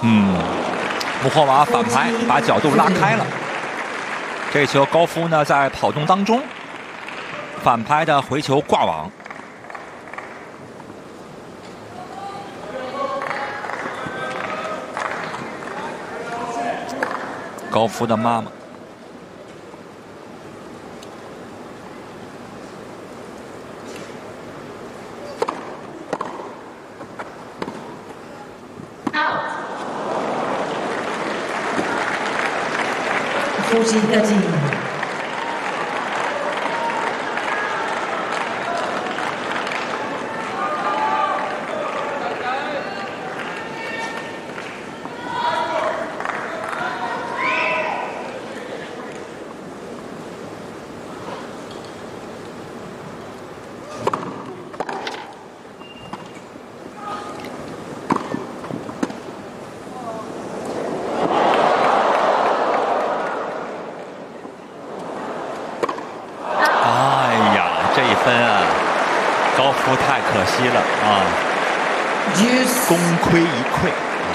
穆霍娃反拍，把角度拉开了。这球高夫呢在跑动当中反拍的回球挂网。高夫的妈妈。 14-13. 太可惜了啊！功亏一篑。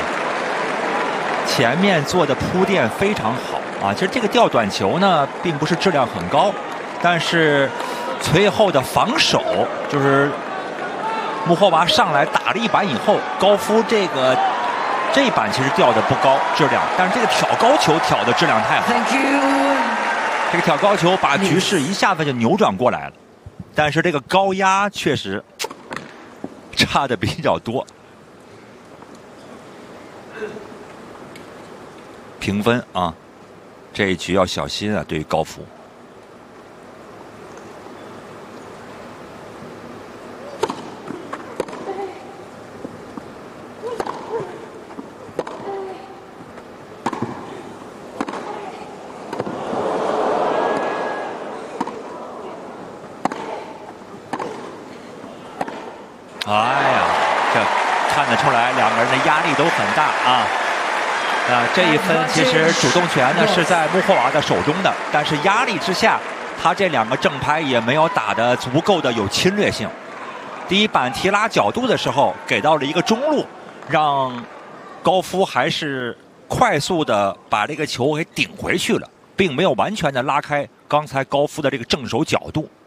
前面做的铺垫非常好啊，其实这个吊短球呢，并不是质量很高，但是随后的防守，就是穆霍娃上来打了一板以后，高夫这一板其实吊的不高质量，但是这个挑高球挑的质量太好。这个挑高球把局势一下子就扭转过来了。但是这个高压确实差的比较多，评分啊，这一局要小心啊，对于高夫。哎呀，这看得出来两个人的压力都很大啊！这一分其实主动权呢是在穆霍娃的手中的，但是压力之下，他这两个正拍也没有打得足够的有侵略性。第一板提拉角度的时候给到了一个中路，让高夫还是快速的把这个球给顶回去了，并没有完全的拉开刚才高夫的这个正手角度。